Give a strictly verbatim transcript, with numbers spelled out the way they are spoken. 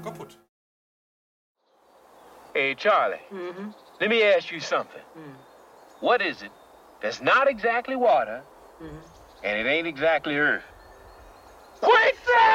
kaputt. Hey, Charlie, Mm-hmm. let me ask you something. Mm. What is it that's not exactly water, Mm-hmm. and it ain't exactly earth? Quicksand!